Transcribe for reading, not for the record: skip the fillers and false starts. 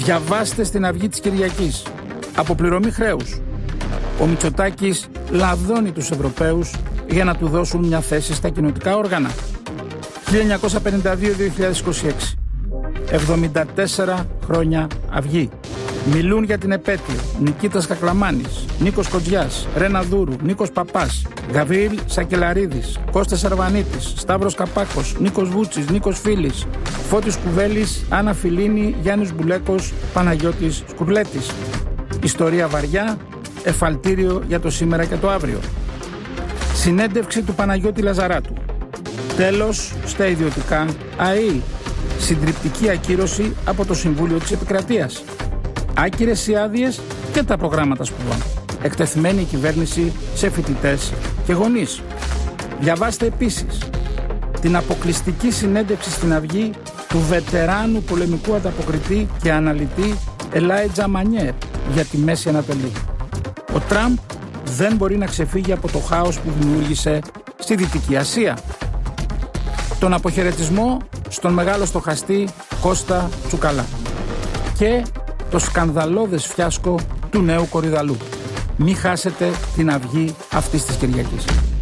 Διαβάστε στην Αυγή της Κυριακής. Αποπληρωμή χρέους. Ο Μητσοτάκης λαδώνει τους Ευρωπαίους για να του δώσουν μια θέση στα κοινοτικά όργανα. 1952-2026. 74 χρόνια Αυγή. Μιλούν για την επέτειο Νικήτας Κακλαμάνης, Νίκος Κοντζιάς, Ρένα Δούρου, Νίκος Παπάς, Γαβρίλ Σακελαρίδης, Κώστας Αρβανίτης, Σταύρος Καπάκος, Νίκος Βούτσης, Νίκος Φίλης, Φώτης Κουβέλης, Άννα Φιλίνη, Γιάννης Μπουλέκος, Παναγιώτης Σκουρλέτης. Ιστορία βαριά, εφαλτήριο για το σήμερα και το αύριο. Συνέντευξη του Παναγιώτη Λαζαράτου. Τέλος στα ιδιωτικά ΑΕΗ. Συντριπτική ακύρωση από το Συμβούλιο της Επικρατείας. Άκυρες οι άδειες και τα προγράμματα σπουδών. Εκτεθειμένη η κυβέρνηση σε φοιτητές και γονείς. Διαβάστε επίσης την αποκλειστική συνέντευξη στην Αυγή του βετεράνου πολεμικού ανταποκριτή και αναλυτή Ελάιτζα Μανιέρ για τη Μέση Ανατολή. Ο Τραμπ δεν μπορεί να ξεφύγει από το χάος που δημιούργησε στη Δυτική Ασία. Τον αποχαιρετισμό στον μεγάλο στοχαστή Κώστα Τσουκαλά. Και το σκανδαλώδες φιάσκο του νέου Κορυδαλού. Μη χάσετε την Αυγή αυτής της Κυριακής.